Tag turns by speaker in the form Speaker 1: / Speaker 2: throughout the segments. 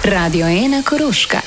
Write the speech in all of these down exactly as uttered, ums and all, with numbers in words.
Speaker 1: Radio ena Koroška.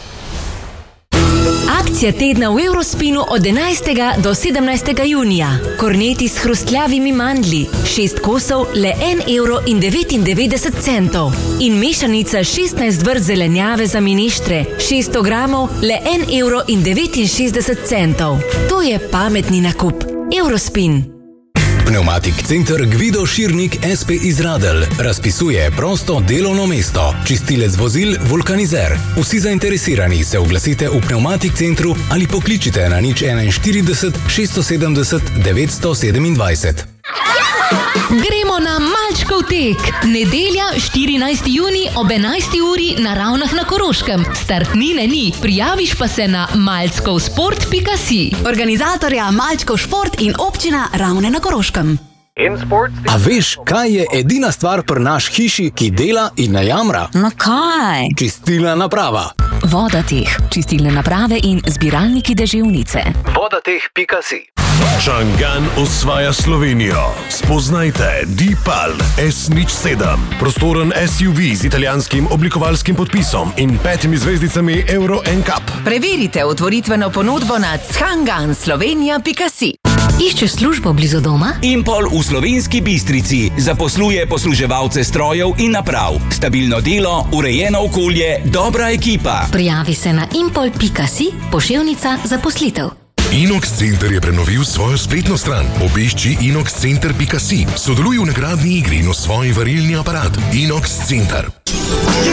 Speaker 2: Akcija tedna v Eurospinu od enajstega do sedemnajstega junija. Korneti s hrustljavimi mandlji, šest kosov, le en evro in devetindevetdeset centov. In mešanica šestnajst vrst zelenjave za mineštre, šeststo gramov, le en evro in devetinšestdeset centov. To je pametni nakup. Eurospin.
Speaker 3: Pneumatik center Gvido Širnik es pe iz Radelj razpisuje prosto delovno mesto. Čistilec vozil Vulkanizer. Vsi zainteresirani se oglasite v Pneumatik centru ali pokličite na nič enainštirideset šeststo sedemdeset devetsto sedemindvajset.
Speaker 2: Gremo na Malčkov tek. Nedelja, štirinajsti junij ob enajsti uri na Ravnah na Koroškem. Startnine ni, prijaviš pa se na malčkovsport pika si. Organizatorja Malčkov šport in občina Ravne na Koroškem.
Speaker 3: A veš, kaj je edina stvar pri naš hiši, ki dela in ne jamra?
Speaker 4: No kaj?
Speaker 3: Čistilna naprava.
Speaker 2: Vodateh, čistilne naprave in zbiralniki deževnice.
Speaker 3: vodateh pika si.
Speaker 5: Čangan osvaja Slovenijo. Spoznajte D-Pal es nič sedem. Prostoren es ju vi z italijanskim oblikovalskim podpisom in petimi zvezdicami Euro N C A P.
Speaker 6: Preverite otvoritveno ponudbo na čangan slovenija pika si.
Speaker 2: Iščeš službo blizu doma?
Speaker 7: Impol v Slovenski Bistrici zaposluje posluževalce strojev in naprav. Stabilno delo, urejeno okolje, dobra ekipa.
Speaker 2: Prijavi se na impol pika si, poševnica zaposlitev.
Speaker 8: Inox Center je prenovil svojo spletno stran. Obišči inox center pika si. Sodeluj v nagradni igri in osvoji varilni aparat. Inox Center.